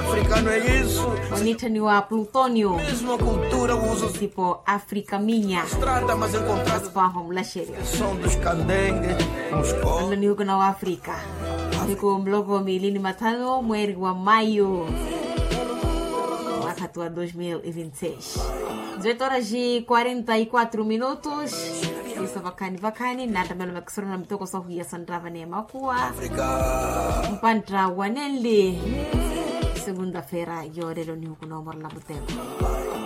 africano é isso. Bonita ni wa Plutonio. Mesma cultura usa Tipo África minha. estrada, mas encontrado Asfahom la sheria. som dos candengues, Moscou. Ano ni huko na Afrika. Siku mlogo 25 mwezi wa Maio. Mwaka wa 2026. 18h44. Isso vakani na tabela makisoro na mtoko sahu ya sandrava ne makua. Mpantra waneli. Segunda-feira, yo relo ni huko na umar la mutego.